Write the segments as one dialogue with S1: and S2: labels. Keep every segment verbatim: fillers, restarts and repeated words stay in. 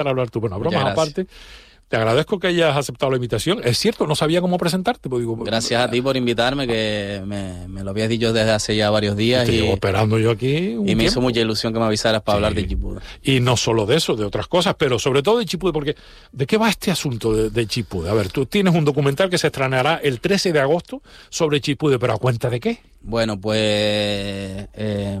S1: hablar tú. Bueno, bromas aparte, te agradezco que hayas aceptado la invitación. Es cierto, no sabía cómo presentarte. Pues digo,
S2: gracias a ti por invitarme, que me, me lo habías dicho desde hace ya varios días.
S1: Te
S2: y
S1: llevo esperando yo aquí un
S2: Y me
S1: tiempo.
S2: hizo mucha ilusión que me avisaras para sí. hablar de Chipude.
S1: Y no solo de eso, de otras cosas, pero sobre todo de Chipude, porque ¿de qué va este asunto de, de Chipude? A ver, tú tienes un documental que se estrenará el trece de agosto sobre Chipude, pero ¿a cuenta de qué?
S2: Bueno, pues... Eh,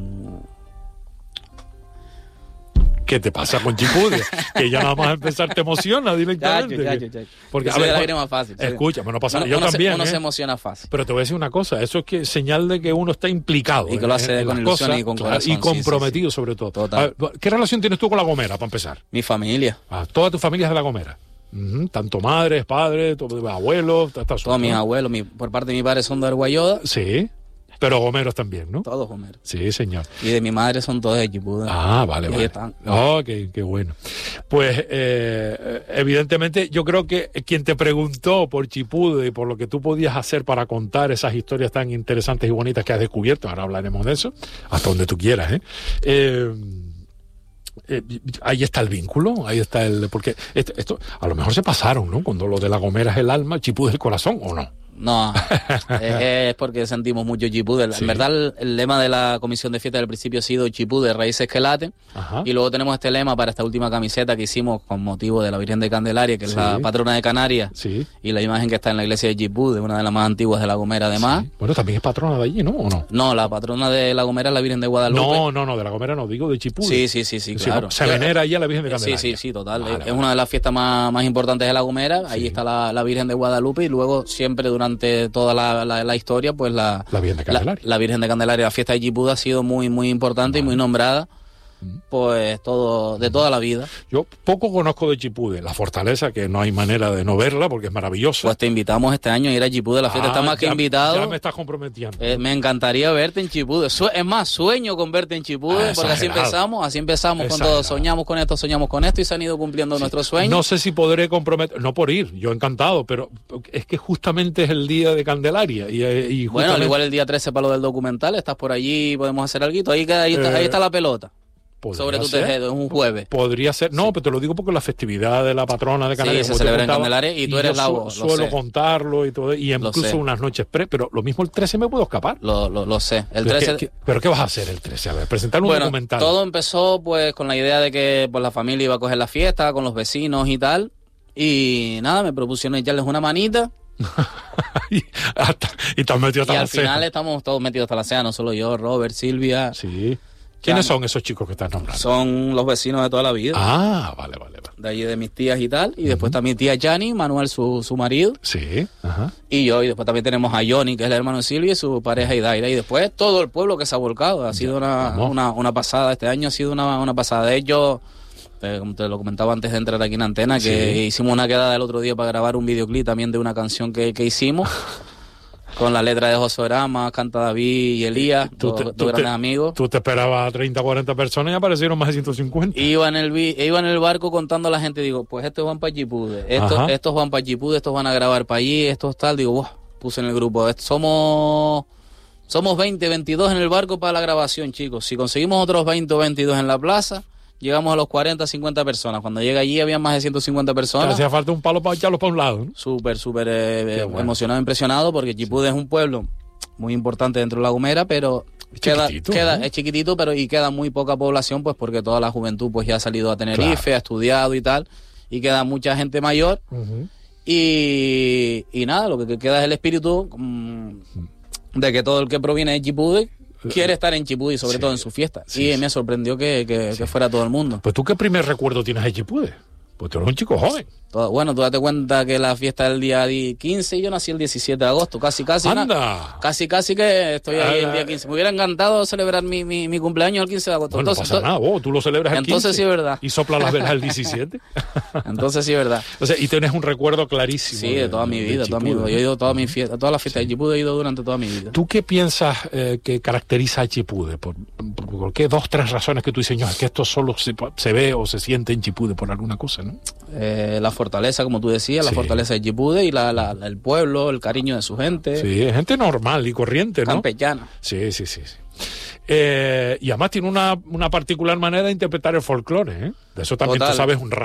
S1: ¿Qué te pasa con Chipude? Que ya nada más empezar te emociona directamente.
S2: Chacho, chacho, chacho.
S1: Porque,
S2: a ver, más fácil.
S1: Escucha, no pasa nada.
S2: Uno,
S1: Yo
S2: uno
S1: también.
S2: Se, uno
S1: ¿eh?
S2: se emociona fácil.
S1: Pero te voy a decir una cosa, eso es que señal de que uno está implicado.
S2: Y que lo hace
S1: en
S2: con ilusión
S1: cosas,
S2: y con
S1: claro,
S2: corazón.
S1: Y comprometido
S2: sí, sí, sí.
S1: sobre todo.
S2: Total.
S1: Ver, ¿qué relación tienes tú con La Gomera, para empezar?
S2: Mi familia.
S1: Ah, toda tu familia es de La Gomera. Uh-huh. Tanto madres, padres, abuelos.
S2: Todos mis abuelos, mi, por parte de mi padre son de Arguayoda.
S1: Sí. Pero gomeros también, ¿no?
S2: Todos gomeros.
S1: Sí, señor.
S2: Y de mi madre son todos de Chipude.
S1: Ah, vale, vale.
S2: Están.
S1: Oh, qué, qué bueno. Pues, eh, evidentemente, yo creo que quien te preguntó por Chipude y por lo que tú podías hacer para contar esas historias tan interesantes y bonitas que has descubierto, ahora hablaremos de eso, hasta donde tú quieras, ¿eh? eh Eh, ahí está el vínculo, ahí está el... Porque esto, esto a lo mejor se pasaron, ¿no? Cuando lo de La Gomera es el alma, Chipude es el corazón, ¿o no?
S2: No, es porque sentimos mucho Chipude. Sí. En verdad, el, el lema de la comisión de fiesta del principio ha sido Chipude, raíces que laten. Ajá. Y luego tenemos este lema para esta última camiseta que hicimos con motivo de la Virgen de Candelaria, que es sí. la patrona de Canarias.
S1: Sí.
S2: Y la imagen que está en la iglesia de Chipude, una de las más antiguas de La Gomera, además. Sí.
S1: Bueno, también es patrona de allí, ¿no? ¿O no?
S2: No, la patrona de La Gomera es la Virgen de Guadalupe.
S1: No, no, no, de La Gomera no, digo de Chipude.
S2: Sí, sí, sí, sí, claro.
S1: Se venera ahí a la Virgen de Candelaria.
S2: Sí, sí, sí, total. Vale, es vale. una de las fiestas más, más importantes de La Gomera. Ahí sí. está la, la Virgen de Guadalupe y luego siempre durante toda la La, la, la historia, pues la,
S1: la Virgen de Candelaria.
S2: La, la Virgen de Candelaria, la fiesta de Chipude ha sido muy, muy importante vale. y muy nombrada, pues todo, de toda la vida.
S1: Yo poco conozco de Chipude, la fortaleza, que no hay manera de no verla porque es maravillosa.
S2: Pues te invitamos este año a ir a Chipude, la fiesta ah, está más que
S1: ya,
S2: invitado.
S1: Ya me estás comprometiendo.
S2: Eh, me encantaría verte en Chipude. Su es más, sueño con verte en Chipude, ah, porque así empezamos, así empezamos exagerado. Con todo. Soñamos con esto, soñamos con esto y se han ido cumpliendo sí. nuestros sueños.
S1: No sé si podré comprometer, no por ir, yo encantado, pero es que justamente es el día de Candelaria. Y, y justamente...
S2: Bueno, igual el día trece para lo del documental, estás por allí, podemos hacer algo. Ahí, ahí, está, eh... ahí está la pelota. Sobre tu tejedo, es un jueves.
S1: Podría ser, no, sí. pero te lo digo porque la festividad de la patrona de Canarias
S2: sí, se celebra en Candelaria y tú y eres la voz.
S1: Su, suelo sé. contarlo y todo, y incluso unas noches pre, pero lo mismo el trece me puedo escapar.
S2: Lo, lo, lo sé. El trece...
S1: ¿Qué, qué, ¿Pero qué vas a hacer el trece? A ver, presentar un
S2: bueno,
S1: documental.
S2: Todo empezó pues con la idea de que pues, la familia iba a coger la fiesta con los vecinos y tal. Y nada, me propusieron echarles una manita.
S1: y, hasta, y te has metido hasta
S2: y
S1: la
S2: al
S1: ceja.
S2: final estamos todos metidos hasta la ceja, no solo yo, Robert, Silvia.
S1: Sí. ¿Quiénes son esos chicos que estás nombrando?
S2: Son los vecinos de toda la vida.
S1: Ah, vale, vale, vale.
S2: De allí de mis tías y tal. Y uh-huh. después también tía Jani, Manuel, su, su marido.
S1: Sí, ajá.
S2: Y yo, y después también tenemos a Johnny, que es el hermano de Silvia, y su pareja Idaira. Y después todo el pueblo que se ha volcado. Ha sido una, una, una pasada. Este año ha sido una, una pasada. De hecho, eh, como te lo comentaba antes de entrar aquí en antena, que sí. hicimos una quedada el otro día para grabar un videoclip también de una canción que, que hicimos. Con la letra de José Orama, canta David y Elías, dos, dos grandes
S1: te,
S2: amigos.
S1: Tú te esperabas a treinta, cuarenta personas y aparecieron más de ciento cincuenta.
S2: Iba en el, iba en el barco contando a la gente, digo, pues estos van para Chipude, estos, estos van para Chipude, estos van a grabar para allí, estos tal. Digo, wow, puse en el grupo, somos, somos veinte, veintidós en el barco para la grabación, chicos. Si conseguimos otros veinte o veintidós en la plaza, llegamos a los cuarenta, cincuenta personas. Cuando llega allí había más de ciento cincuenta personas.
S1: Hacía falta un palo para echarlos para un lado, ¿no?
S2: Súper, súper eh, bueno. emocionado, impresionado, porque Chipude sí. es un pueblo muy importante dentro de La Gomera, pero es queda, queda, ¿no? es chiquitito, pero y queda muy poca población, pues porque toda la juventud pues ya ha salido a Tenerife, claro. ha estudiado y tal, y queda mucha gente mayor. Uh-huh. y, y nada, lo que queda es el espíritu mmm, de que todo el que proviene de Chipude quiere estar en Chipude y sobre sí, todo en su fiesta. Sí, y sí. me sorprendió que, que, sí. que fuera todo el mundo.
S1: Pues tú, ¿qué primer recuerdo tienes de Chipude? Pues tú eres un chico joven.
S2: Todo, bueno, tú date cuenta que la fiesta es el día quince y yo nací el diecisiete de agosto. Casi, casi.
S1: ¡Anda!
S2: Una, casi, casi que estoy ahí el día quince. Me hubiera encantado celebrar mi, mi, mi cumpleaños el quince de agosto.
S1: Bueno, entonces, no pasa nada, vos, tú lo celebras el
S2: entonces
S1: quince.
S2: Sí es verdad.
S1: Y soplas las velas el diecisiete.
S2: Entonces sí es verdad.
S1: O sea, y tienes un recuerdo clarísimo.
S2: Sí, de, de toda mi vida, de toda mi vida. Yo he ido a toda mi fiesta, todas las fiestas sí. de Chipude he ido durante toda mi vida.
S1: ¿Tú qué piensas eh, que caracteriza a Chipude? ¿Por, por, por qué dos, tres razones que tú dices, no, es que esto solo se, se ve o se siente en Chipude por alguna cosa, ¿no?
S2: Eh, la fortaleza, como tú decías, sí. la fortaleza de Chipude y la, la, el pueblo, el cariño de su gente.
S1: Sí, gente normal y corriente, ¿no?
S2: Campechana.
S1: Sí, sí, sí. sí. Eh, y además tiene una, una particular manera de interpretar el folclore, ¿eh? De eso también Total. Tú sabes un